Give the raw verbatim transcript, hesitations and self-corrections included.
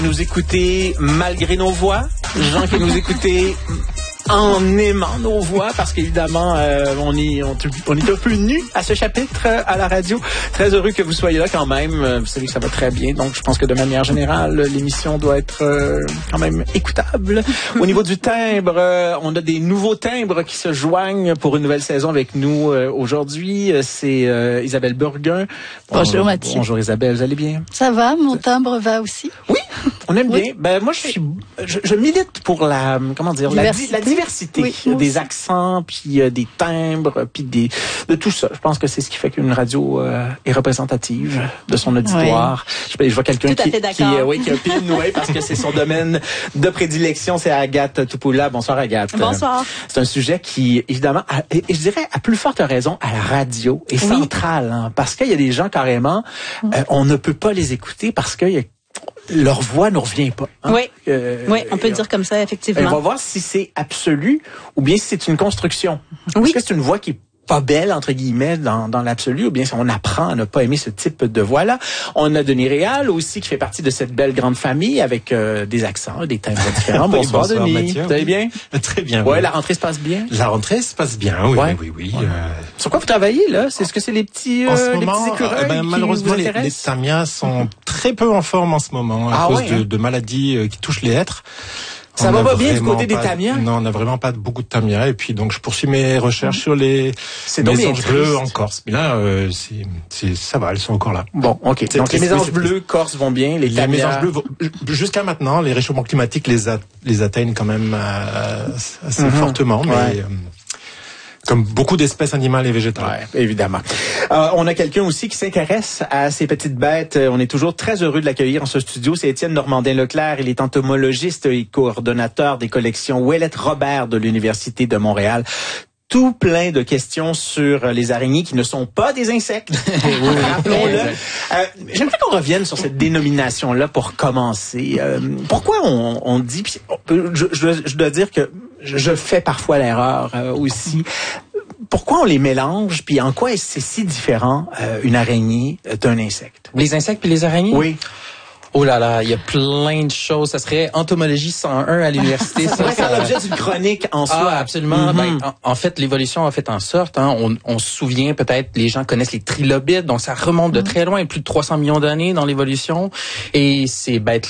Nous écouter malgré nos voix, gens qui nous écoutaient en aimant nos voix, parce qu'évidemment, euh, on, est, on, on est un peu nus à ce chapitre euh, à la radio. Très heureux que vous soyez là quand même. Euh, vous savez que ça va très bien, donc je pense que de manière générale, l'émission doit être euh, quand même écoutable. Au niveau du timbre, euh, on a des nouveaux timbres qui se joignent pour une nouvelle saison avec nous euh, aujourd'hui. C'est euh, Isabelle Burguin. Bonjour Mathieu. Bonjour Isabelle, vous allez bien? Ça va, mon timbre va aussi. Oui, on aime oui. bien. Ben moi, je suis, je, je milite pour la, comment dire, diversité. La, la diversité oui, des accents, puis euh, des timbres, puis des, de tout ça. Je pense que c'est ce qui fait qu'une radio euh, est représentative de son auditoire. Oui. Je, je vois quelqu'un qui, qui, euh, oui, qui opine, oui, parce que c'est son domaine de prédilection. C'est Agathe Toupoula. Bonsoir Agathe. Bonsoir. C'est un sujet qui, évidemment, a, et, et je dirais à plus forte raison, à la radio est oui. central, hein, parce qu'il y a des gens carrément, euh, on ne peut pas les écouter parce qu'il y a leur voix ne revient pas. Hein? Oui, euh, oui, on peut euh, dire comme ça, effectivement. On va voir si c'est absolu ou bien si c'est une construction. Oui. Est-ce que c'est une voix qui est pas belle, entre guillemets, dans, dans l'absolu, ou bien si on apprend à ne pas aimer ce type de voix-là. On a Denis Réal aussi, qui fait partie de cette belle grande famille avec euh, des accents, des timbres différents. oui, bonsoir, bonsoir, Denis. Mathieu. Vous allez bien? Très bien. Ouais, oui. La rentrée se passe bien? La rentrée se passe bien, oui, ouais. oui, oui. oui. Ouais. Euh... Sur quoi vous travaillez, là? C'est ce que c'est les petits, euh, en ce les moment, petits écureuils euh, ben, qui malheureusement, vous les, les tamias sont très peu en forme en ce moment à ah, cause ouais, de, hein? de maladies euh, qui touchent les hêtres. Ça on va pas bien du côté des pas, tamias? Non, on n'a vraiment pas beaucoup de tamias. Et puis, donc, je poursuis mes recherches mmh. sur les mésanges bleus en Corse. Mais là, euh, c'est, c'est, ça va, elles sont encore là. Bon, ok. Donc, triste, les mésanges oui, bleus corse vont bien. Les, les mésanges bleus, jusqu'à maintenant, les réchauffements climatiques les, a, les atteignent quand même euh, assez mmh. fortement. Mais... Ouais. Euh, Comme beaucoup d'espèces animales et végétales. Ouais, évidemment. Euh, on a quelqu'un aussi qui s'intéresse à ces petites bêtes. On est toujours très heureux de l'accueillir en ce studio. C'est Étienne Normandin-Leclerc. Il est entomologiste et coordonnateur des collections Ouellette Robert de l'Université de Montréal. Tout plein de questions sur les araignées qui ne sont pas des insectes. Rappelons-le. Euh, j'aimerais qu'on revienne sur cette dénomination-là pour commencer. Euh, pourquoi on, on dit... Je, je, je dois dire que je fais parfois l'erreur euh, aussi. Pourquoi on les mélange, puis en quoi c'est si différent euh, une araignée d'un insecte? Les insectes puis les araignées? Oui. Oh là là, il y a plein de choses. Ça serait entomologie cent un à l'université. Ça pourrait faire l'objet d'une chronique en soi. Ah, absolument. Mm-hmm. Ben, en, en fait, l'évolution a fait en sorte, hein, on, on se souvient peut-être, les gens connaissent les trilobites, donc ça remonte de très loin, plus de trois cents millions d'années dans l'évolution. Et ces bêtes